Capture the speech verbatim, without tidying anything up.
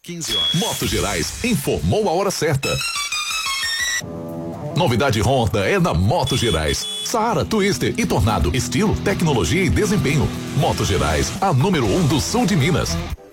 quinze horas. Motos Gerais informou a hora certa. Novidade Honda é na Motos Gerais. Saara, Twister e Tornado. Estilo, tecnologia e desempenho. Motos Gerais, a número um do sul de Minas.